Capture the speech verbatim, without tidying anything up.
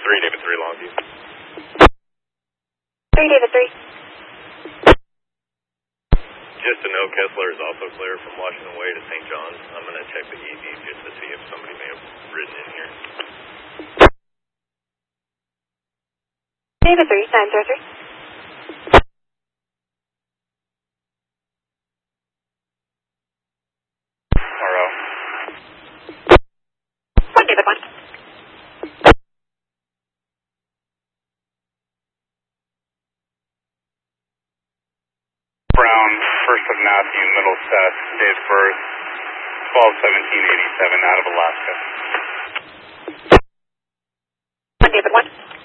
three, David three, Longview. three, David three. Just to know, Kessler is also clear from Washington Way to Saint John's. I'm going to check the E D just to see if somebody may have ridden in here. David three, nine zero three. R O. one, David one. Brown, first of Matthew, Middlesex, date of birth, twelve seventeen eighty-seven, out of Alaska. one, David one.